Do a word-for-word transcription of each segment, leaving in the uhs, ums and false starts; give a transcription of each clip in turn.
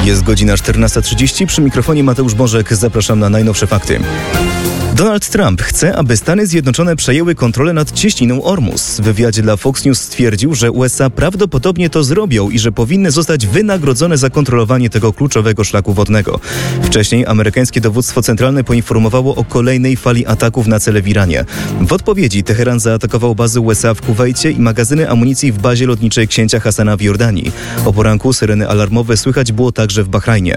Jest godzina czternasta trzydzieści, przy mikrofonie Mateusz Bożek, zapraszam na najnowsze fakty. Donald Trump chce, aby Stany Zjednoczone przejęły kontrolę nad cieśniną Ormus. W wywiadzie dla Fox News stwierdził, że U S A prawdopodobnie to zrobią i że powinny zostać wynagrodzone za kontrolowanie tego kluczowego szlaku wodnego. Wcześniej amerykańskie dowództwo centralne poinformowało o kolejnej fali ataków na cele w Iranie. W odpowiedzi Teheran zaatakował bazy U S A w Kuwejcie i magazyny amunicji w bazie lotniczej księcia Hasana w Jordanii. O poranku syreny alarmowe słychać było także w Bahrajnie.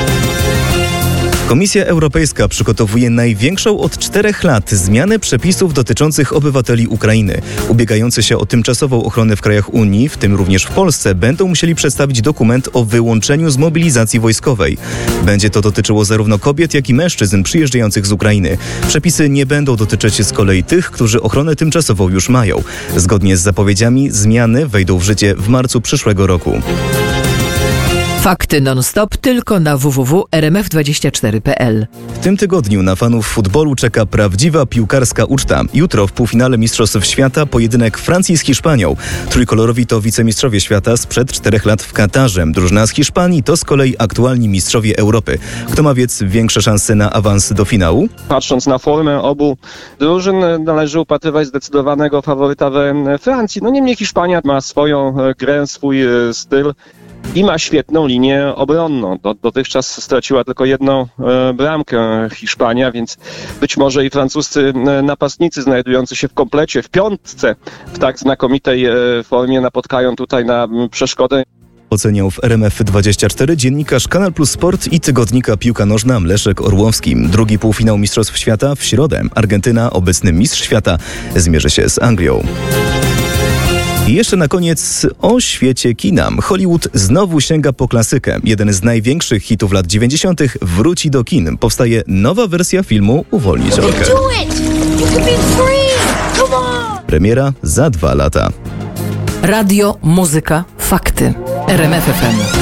Komisja Europejska przygotowuje największą od czterech lat zmianę przepisów dotyczących obywateli Ukrainy. Ubiegający się o tymczasową ochronę w krajach Unii, w tym również w Polsce, będą musieli przedstawić dokument o wyłączeniu z mobilizacji wojskowej. Będzie to dotyczyło zarówno kobiet, jak i mężczyzn przyjeżdżających z Ukrainy. Przepisy nie będą dotyczyć z kolei tych, którzy ochronę tymczasową już mają. Zgodnie z zapowiedziami zmiany wejdą w życie w marcu przyszłego roku. Fakty non-stop tylko na w w w kropka r m f dwadzieścia cztery kropka p l. W tym tygodniu na fanów futbolu czeka prawdziwa piłkarska uczta. Jutro w półfinale Mistrzostw Świata pojedynek Francji z Hiszpanią. Trójkolorowi to wicemistrzowie świata sprzed czterech lat w Katarze. Drużyna z Hiszpanii to z kolei aktualni mistrzowie Europy. Kto ma więc większe szanse na awans do finału? Patrząc na formę obu drużyn, należy upatrywać zdecydowanego faworyta we Francji. No niemniej Hiszpania ma swoją grę, swój styl i ma świetną linię obronną. Do, dotychczas straciła tylko jedną e, bramkę Hiszpania, więc być może i francuscy e, napastnicy znajdujący się w komplecie, w piątce, w tak znakomitej e, formie napotkają tutaj na m, przeszkodę. Oceniał w R M F dwadzieścia cztery dziennikarz Kanal Plus Sport i tygodnika Piłka Nożna Leszek Orłowski. Drugi półfinał Mistrzostw Świata w środę. Argentyna, obecny mistrz świata, zmierzy się z Anglią. I jeszcze na koniec o świecie kina. Hollywood znowu sięga po klasykę. Jeden z największych hitów lat dziewięćdziesiątych wróci do kin. Powstaje nowa wersja filmu Uwolnić Olkę. Premiera za dwa lata. Radio, muzyka, fakty. R M F F M.